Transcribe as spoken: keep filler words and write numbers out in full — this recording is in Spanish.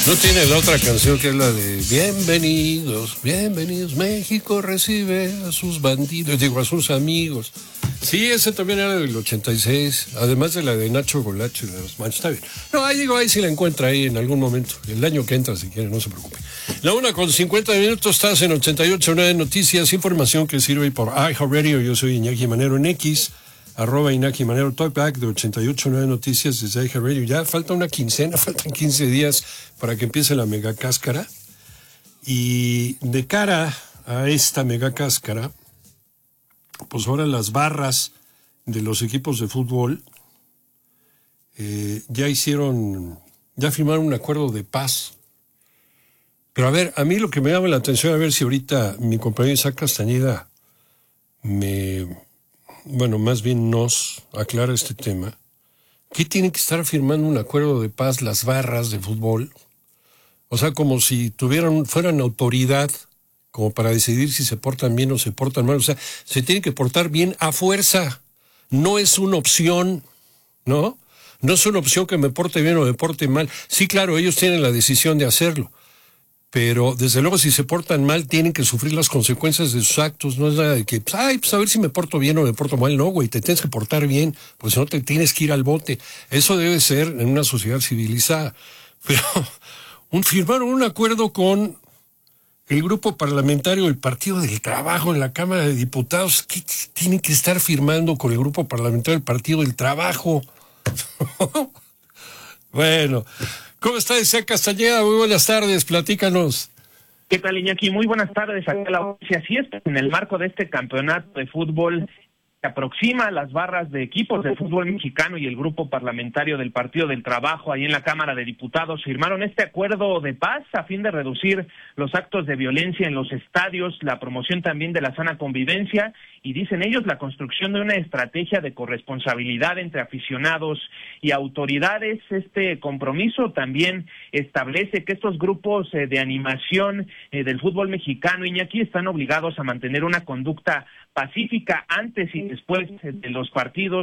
No tiene la otra canción que es la de Bienvenidos, bienvenidos, México recibe a sus bandidos, digo, a sus amigos. Sí, ese también era del ochenta y seis, además de la de Nacho Golacho y de los Manchos, está bien. No, ahí digo, ahí sí la encuentra ahí en algún momento, el año que entra si quiere, no se preocupe. La una con cincuenta minutos, estás en ochenta y ocho punto nueve Noticias, información que sirve por iHeartRadio. Yo soy Iñaki Manero en X, arroba Iñaki Manero, talkback de ochenta y ocho punto nueve Noticias desde iHeartRadio. Ya falta una quincena, faltan quince días para que empiece la mega cáscara. Y de cara a esta mega cáscara, pues ahora las barras de los equipos de fútbol eh, ya hicieron, ya firmaron un acuerdo de paz. Pero a ver, a mí lo que me llama la atención, a ver si ahorita mi compañero Isaac Castañeda me, bueno, más bien nos aclara este tema. ¿Qué tienen que estar firmando un acuerdo de paz las barras de fútbol? O sea, como si tuvieran, fueran autoridad como para decidir si se portan bien o se portan mal. O sea, se tienen que portar bien a fuerza. No es una opción, ¿no? No es una opción que me porte bien o me porte mal. Sí, claro, ellos tienen la decisión de hacerlo. Pero, desde luego, si se portan mal, tienen que sufrir las consecuencias de sus actos. No es nada de que, pues, ay, pues a ver si me porto bien o me porto mal. No, güey, te tienes que portar bien, pues si no te tienes que ir al bote. Eso debe ser en una sociedad civilizada. Pero, un, firmaron un acuerdo con el grupo parlamentario del Partido del Trabajo en la Cámara de Diputados. ¿Qué tienen que estar firmando con el grupo parlamentario del Partido del Trabajo? Bueno, ¿cómo está Isaac Castañeda? Muy buenas tardes, platícanos. ¿Qué tal, Iñaki? Muy buenas tardes. Aquí a la audiencia. Así es, en el marco de este campeonato de fútbol se aproxima las barras de equipos de fútbol mexicano y el grupo parlamentario del Partido del Trabajo ahí en la Cámara de Diputados firmaron este acuerdo de paz a fin de reducir los actos de violencia en los estadios, la promoción también de la sana convivencia y, dicen ellos, la construcción de una estrategia de corresponsabilidad entre aficionados y autoridades. Este compromiso también establece que estos grupos eh, de animación eh, del fútbol mexicano, Iñaki, están obligados a mantener una conducta pacífica antes y después de los partidos